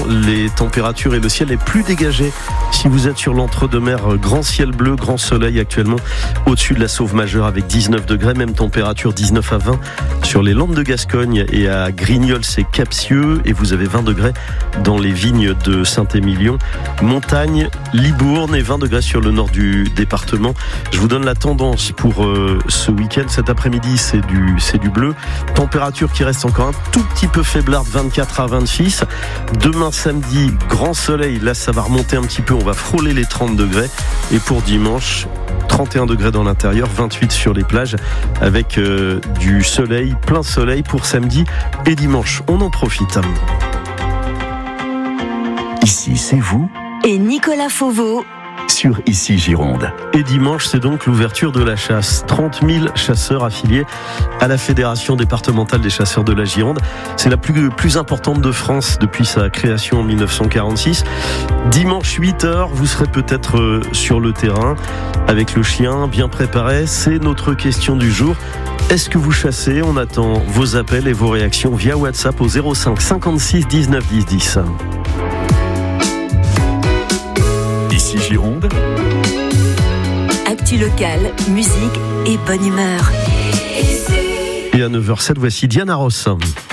les températures et le ciel est plus dégagé. Si vous êtes sur l'entre-deux-mer, grand ciel bleu, grand soleil actuellement au-dessus de la Sauve-Majeure avec 19 degrés, même température 19 à 20 sur les Landes de Gascogne et à Grignols et Capsieux, et vous avez 20 degrés dans les vignes de Saint-Émilion, Montagne, Libourne et 20 degrés sur le nord du département. Je vous donne la tendance pour ce week-end. Cet après-midi, c'est du bleu. Température qui reste encore un tout petit peu faiblarde, 24 à 26. Demain samedi, grand soleil. Là, ça va remonter un petit peu. On va frôler les 30 degrés. Et pour dimanche, 31 degrés dans l'intérieur, 28 sur les plages, avec du soleil, plein soleil pour samedi et dimanche. On en profite. Ici, c'est vous et Nicolas Fauveau sur Ici Gironde. Et dimanche, c'est donc l'ouverture de la chasse. 30 000 chasseurs affiliés à la Fédération départementale des chasseurs de la Gironde. C'est la plus importante de France depuis sa création en 1946. Dimanche 8h, vous serez peut-être sur le terrain avec le chien bien préparé. C'est notre question du jour. Est-ce que vous chassez ? On attend vos appels et vos réactions via WhatsApp au 05 56 19 10 10. Ici Gironde. Actu locale, musique et bonne humeur. Et à 9h07, voici Diana Ross.